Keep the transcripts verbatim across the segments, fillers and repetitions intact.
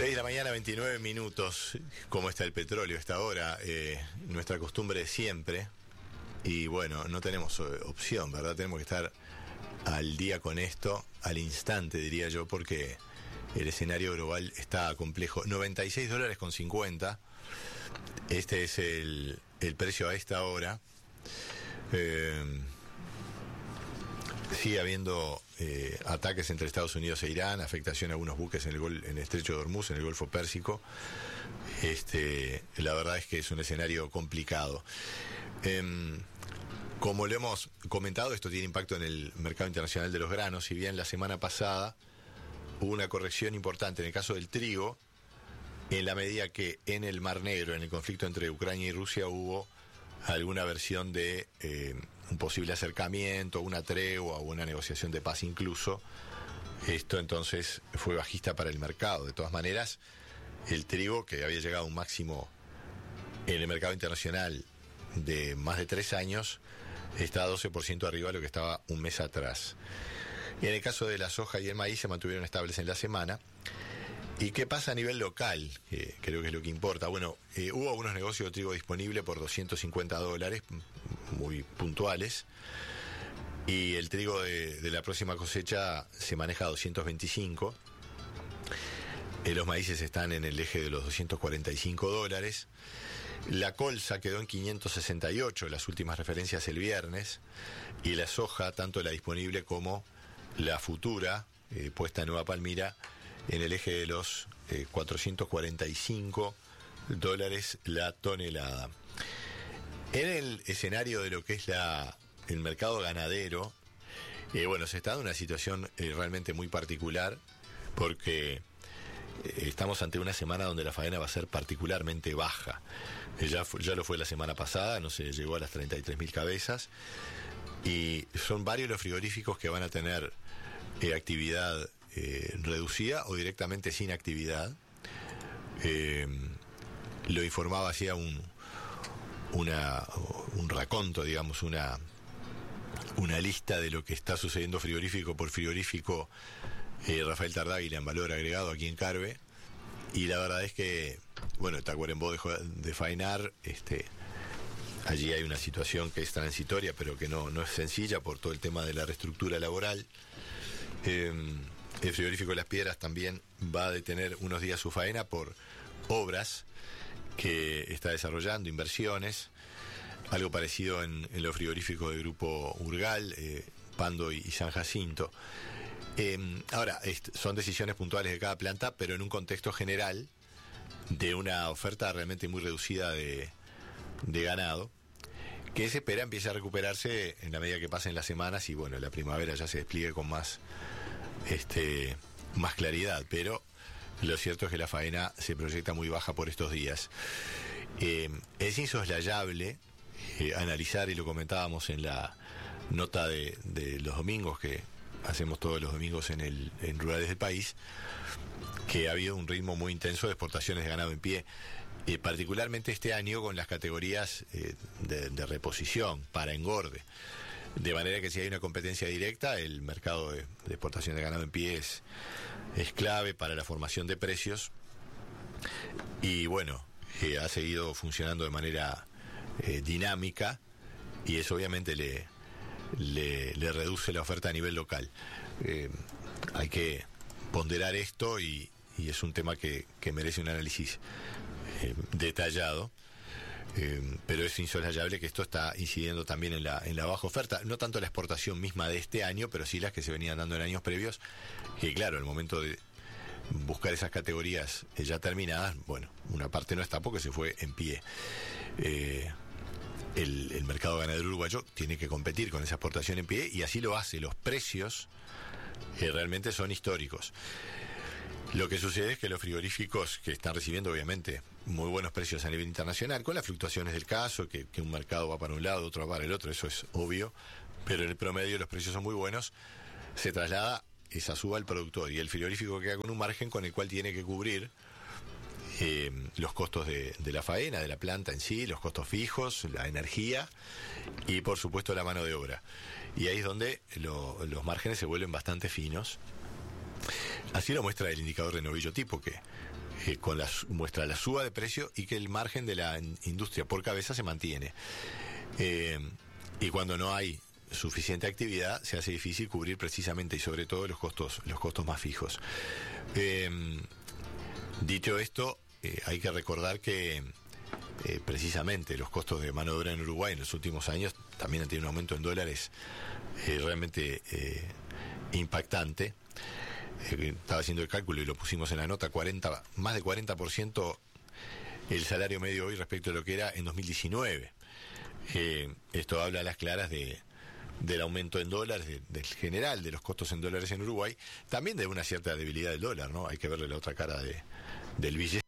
seis de la mañana, veintinueve minutos. ¿Cómo está el petróleo a esta hora? Eh, nuestra costumbre de siempre. Y bueno, no tenemos opción, ¿verdad? Tenemos que estar al día con esto, al instante, diría yo, porque el escenario global está complejo. noventa y seis dólares con cincuenta. Este es el, el precio a esta hora. Eh, sigue habiendo eh, ataques entre Estados Unidos e Irán, afectación a algunos buques en el, gol, en el estrecho de Hormuz, en el Golfo Pérsico. Este, la verdad es que es un escenario complicado. Eh, como lo hemos comentado, esto tiene impacto en el mercado internacional de los granos. Si bien la semana pasada hubo una corrección importante en el caso del trigo, en la medida que en el Mar Negro, en el conflicto entre Ucrania y Rusia, hubo alguna versión de eh, un posible acercamiento, una tregua o una negociación de paz incluso. Esto entonces fue bajista para el mercado. De todas maneras, el trigo, que había llegado a un máximo en el mercado internacional de más de tres años, está doce por ciento arriba de lo que estaba un mes atrás. En el caso de la soja y el maíz se mantuvieron estables en la semana. ¿Y qué pasa a nivel local? Eh, creo que es lo que importa. Bueno, eh, hubo algunos negocios de trigo disponible por doscientos cincuenta dólares, muy puntuales. Y el trigo de, de la próxima cosecha se maneja a doscientos veinticinco. Eh, los maíces están en el eje de los doscientos cuarenta y cinco dólares. La colza quedó en quinientos sesenta y ocho, las últimas referencias el viernes. Y la soja, tanto la disponible como la futura, eh, puesta en Nueva Palmira, en el eje de los eh, cuatrocientos cuarenta y cinco dólares la tonelada. En el escenario de lo que es la el mercado ganadero, eh, bueno, se está dando una situación eh, realmente muy particular, porque eh, estamos ante una semana donde la faena va a ser particularmente baja. Eh, ya, fue, ya lo fue la semana pasada, no se llegó a las treinta y tres mil cabezas, y son varios los frigoríficos que van a tener eh, actividad Eh, reducida o directamente sin actividad. Eh, lo informaba, hacía un una un raconto, digamos, una una lista de lo que está sucediendo frigorífico por frigorífico, eh, Rafael Tardáguila, en Valor Agregado, aquí en Carve. Y la verdad es que, bueno, Tacuarembó dejó de faenar. Este, allí hay una situación que es transitoria, pero que no, no es sencilla por todo el tema de la reestructura laboral. Eh, El frigorífico Las Piedras también va a detener unos días su faena por obras que está desarrollando, inversiones. Algo parecido en, en los frigoríficos del grupo Urgal, eh, Pando y, y San Jacinto. Eh, ahora, est- son decisiones puntuales de cada planta, pero en un contexto general de una oferta realmente muy reducida de, de ganado, que se espera empiece a recuperarse en la medida que pasen las semanas y, bueno, la primavera ya se despliegue con más Este, más claridad. Pero lo cierto es que la faena se proyecta muy baja por estos días. Eh, es insoslayable eh, analizar, y lo comentábamos en la nota de, de los domingos que hacemos todos los domingos en, el, en Rurales del País, que ha habido un ritmo muy intenso de exportaciones de ganado en pie, eh, particularmente este año con las categorías eh, de, de reposición para engorde. De manera que si hay una competencia directa, el mercado de, de exportación de ganado en pie es, es clave para la formación de precios. Y bueno, eh, ha seguido funcionando de manera eh, dinámica, y eso obviamente le, le, le reduce la oferta a nivel local. Eh, hay que ponderar esto, y, y es un tema que, que merece un análisis eh, detallado. Eh, pero es insoslayable que esto está incidiendo también en la, en la baja oferta, no tanto la exportación misma de este año, pero sí las que se venían dando en años previos, que claro, el momento de buscar esas categorías eh, ya terminadas, bueno, una parte no está porque se fue en pie. Eh, el, el mercado ganadero uruguayo tiene que competir con esa exportación en pie, y así lo hace. Los precios eh, realmente son históricos. Lo que sucede es que los frigoríficos, que están recibiendo obviamente muy buenos precios a nivel internacional, con las fluctuaciones del caso, que, que un mercado va para un lado, otro va para el otro, eso es obvio, pero en el promedio los precios son muy buenos, se traslada esa suba al productor, y el frigorífico queda con un margen con el cual tiene que cubrir eh, los costos de, de la faena, de la planta en sí, los costos fijos, la energía y por supuesto la mano de obra. Y ahí es donde lo, los márgenes se vuelven bastante finos. Así lo muestra el indicador de novillo tipo, que eh, con la, muestra la suba de precio y que el margen de la industria por cabeza se mantiene. Eh, y cuando no hay suficiente actividad, se hace difícil cubrir precisamente y sobre todo los costos, los costos más fijos. Eh, dicho esto, eh, hay que recordar que eh, precisamente los costos de mano de obra en Uruguay en los últimos años también han tenido un aumento en dólares eh, realmente eh, impactante. Eh, estaba haciendo el cálculo y lo pusimos en la nota, cuarenta, más de cuarenta por ciento el salario medio hoy respecto a lo que era en dos mil diecinueve. Eh, esto habla a las claras de del aumento en dólares, de, del general de los costos en dólares en Uruguay, también de una cierta debilidad del dólar, ¿no? Hay que verle la otra cara de, del billete.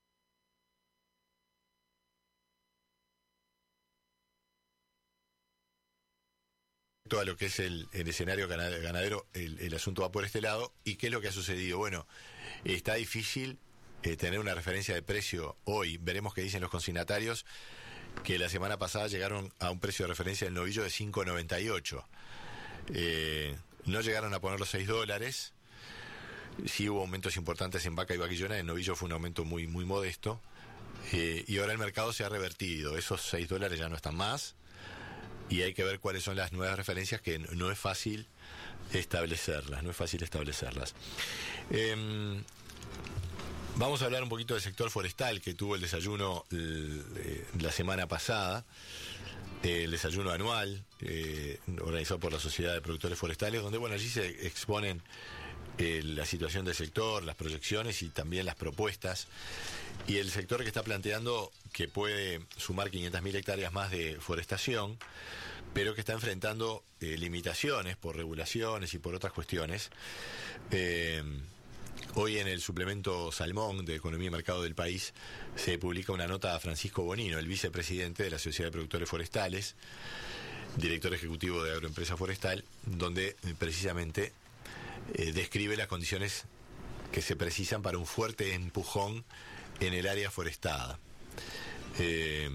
A lo que es el, el escenario ganadero, el, el asunto va por este lado. ¿Y qué es lo que ha sucedido? Bueno, está difícil eh, tener una referencia de precio hoy. Veremos qué dicen los consignatarios, que la semana pasada llegaron a un precio de referencia del novillo de cinco noventa y ocho. Eh, no llegaron a poner los seis dólares. Sí hubo aumentos importantes en vaca y vaquillona. El novillo fue un aumento muy, muy modesto. Eh, y ahora el mercado se ha revertido. Esos seis dólares ya no están más. Y hay que ver cuáles son las nuevas referencias, que no es fácil establecerlas. No es fácil establecerlas. Eh, Vamos a hablar un poquito del sector forestal, que tuvo el desayuno eh, la semana pasada, eh, el desayuno anual eh, organizado por la Sociedad de Productores Forestales, donde bueno, allí se exponen eh, la situación del sector, las proyecciones y también las propuestas. Y el sector que está planteando que puede sumar quinientas mil hectáreas más de forestación, pero que está enfrentando eh, limitaciones por regulaciones y por otras cuestiones. Eh, Hoy en el suplemento Salmón de Economía y Mercado del País se publica una nota a Francisco Bonino, el vicepresidente de la Sociedad de Productores Forestales, director ejecutivo de Agroempresa Forestal, donde eh, precisamente eh, describe las condiciones que se precisan para un fuerte empujón en el área forestada. Eh,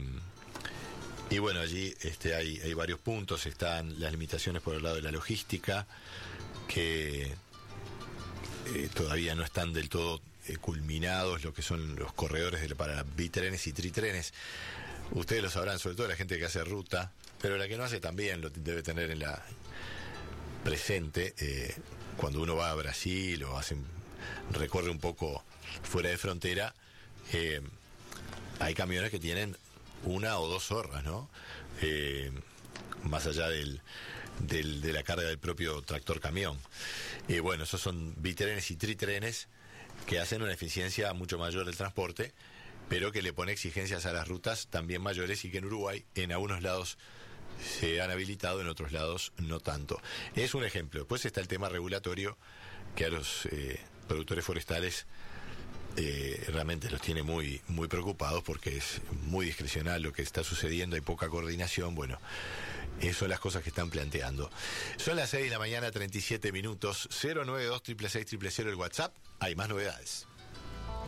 y bueno, allí este, hay, hay varios puntos. Están las limitaciones por el lado de la logística, que Eh, todavía no están del todo eh, culminados lo que son los corredores de, para bitrenes y tritrenes. Ustedes lo sabrán, sobre todo la gente que hace ruta, pero la que no hace también lo debe tener en la presente. Eh, cuando uno va a Brasil o hace, recorre un poco fuera de frontera, eh, hay camiones que tienen una o dos zorras, ¿no? Eh, más allá del Del, de la carga del propio tractor camión. Y eh, bueno, esos son bitrenes y tritrenes que hacen una eficiencia mucho mayor del transporte, pero que le pone exigencias a las rutas también mayores, y que en Uruguay en algunos lados se han habilitado, en otros lados no tanto. Es un ejemplo. Después está el tema regulatorio, que a los eh, productores forestales eh, realmente los tiene muy, muy preocupados, porque es muy discrecional lo que está sucediendo, hay poca coordinación. Bueno, esas son las cosas que están planteando. Son las seis de la mañana, treinta y siete minutos. Cero nueve dos, seis seis seis cero cero el WhatsApp. Hay más novedades.